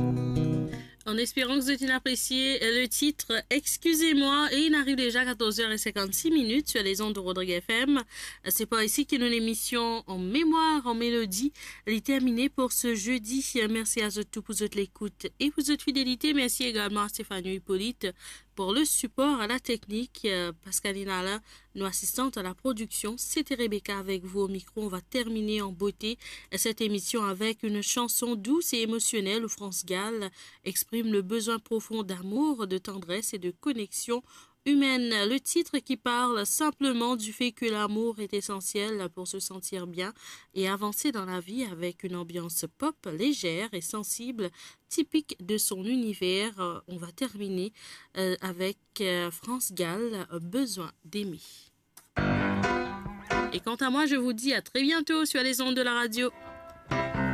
En espérant que vous avez apprécié le titre Excusez-moi, et il arrive déjà à 14h56 sur les ondes de Rodrigue FM. C'est par ici que notre émission en mémoire, en mélodie, elle est terminée pour ce jeudi. Merci à vous tous pour votre écoute et pour votre fidélité. Merci également à Stéphanie Hippolyte pour le support à la technique. Pascaline Alain, nos assistantes à la production. C'était Rebecca avec vous au micro. On va terminer en beauté cette émission avec une chanson douce et émotionnelle où France Gall exprime le besoin profond d'amour, de tendresse et de connexion humaine. Le titre qui parle simplement du fait que l'amour est essentiel pour se sentir bien et avancer dans la vie avec une ambiance pop légère et sensible, typique de son univers. On va terminer avec France Gall, Besoin d'aimer. Et quant à moi, je vous dis à très bientôt sur les ondes de la radio.